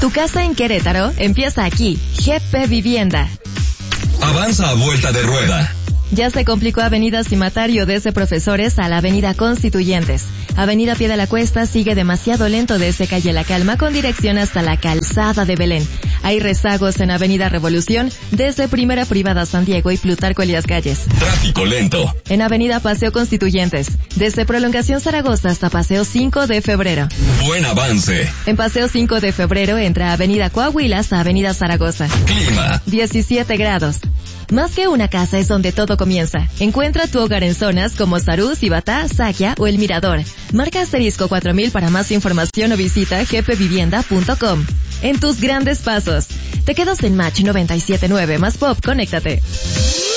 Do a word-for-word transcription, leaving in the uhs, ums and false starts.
Tu casa en Querétaro empieza aquí. G P Vivienda. Avanza a vuelta de rueda. Ya se complicó Avenida Cimatario desde Profesores a la Avenida Constituyentes. Avenida Pie de la Cuesta sigue demasiado lento desde Calle La Calma con dirección hasta la Calzada de Belén. Hay rezagos en Avenida Revolución desde Primera Privada San Diego y Plutarco Elías Calles. Tráfico lento. En Avenida Paseo Constituyentes, desde Prolongación Zaragoza hasta Paseo cinco de febrero. Buen avance. En Paseo cinco de febrero entra Avenida Coahuila hasta Avenida Zaragoza. Clima. diecisiete grados. Más que una casa es donde todo comienza. Encuentra tu hogar en zonas como Sarú, Cibatá, Saquia o El Mirador. Marca asterisco cuatro mil para más información o visita g p vivienda punto com. En tus grandes pasos. Te quedas en Match noventa y siete punto nueve más Pop, conéctate.